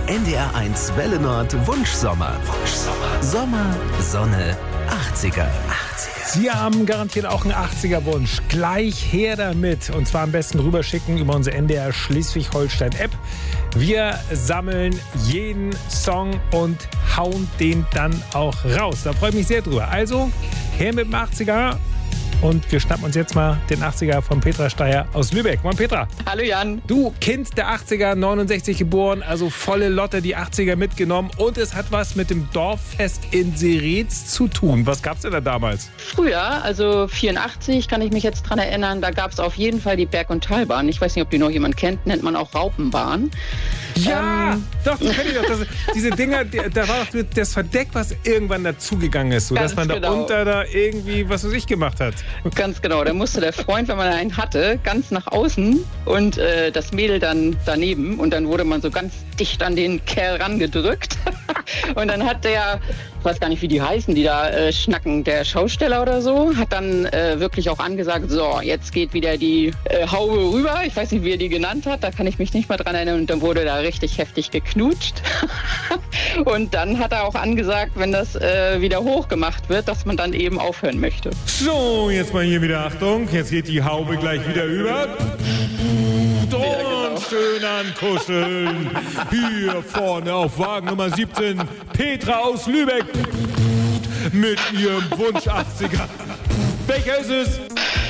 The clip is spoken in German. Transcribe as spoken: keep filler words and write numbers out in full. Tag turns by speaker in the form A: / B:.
A: N D R eins Welle Nord Wunschsommer. Wunschsommer. Sommer, Sonne, achtziger. achtziger.
B: Sie haben garantiert auch einen achtziger-Wunsch. Gleich her damit. Und zwar am besten rüberschicken über unsere N D R Schleswig-Holstein-App. Wir sammeln jeden Song und hauen den dann auch raus. Da freue ich mich sehr drüber. Also, her mit dem achtziger. Und wir schnappen uns jetzt mal den achtziger von Petra Steyer aus Lübeck. Moin Petra.
C: Hallo Jan.
B: Du, Kind der achtziger, neunundsechzig geboren, also volle Lotte, die achtziger mitgenommen. Und es hat was mit dem Dorffest in Seretz zu tun. Was gab's denn da damals?
C: Früher, also vierundachtzig, kann ich mich jetzt dran erinnern, da gab es auf jeden Fall die Berg- und Talbahn. Ich weiß nicht, ob die noch jemand kennt, nennt man auch Raupenbahn.
B: Ja,
C: ähm,
B: doch, das kenn ich doch. Das, diese Dinger, die, da war doch das Verdeck, was irgendwann dazugegangen ist, so dass man da
C: genau.
B: unter da irgendwie was weiß ich gemacht hat.
C: Ganz genau, da musste der Freund, wenn man einen hatte, ganz nach außen und äh, das Mädel dann daneben und dann wurde man so ganz dicht an den Kerl rangedrückt und dann hat der, ich weiß gar nicht, wie die heißen, die da äh, schnacken, der Schausteller oder so, hat dann äh, wirklich auch angesagt, so, jetzt geht wieder die äh, Haube rüber, ich weiß nicht, wie er die genannt hat, da kann ich mich nicht mehr dran erinnern und dann wurde da richtig heftig geknutscht und dann hat er auch angesagt, wenn das äh, wieder hochgemacht wird, dass man dann eben aufhören möchte.
D: So, jetzt mal hier wieder Achtung. Jetzt geht die Haube gleich wieder über. Und
C: Ja, genau.
D: schön ankuscheln. Hier vorne auf Wagen Nummer siebzehn. Petra aus Lübeck. Mit ihrem Wunsch achtziger. Welcher ist es?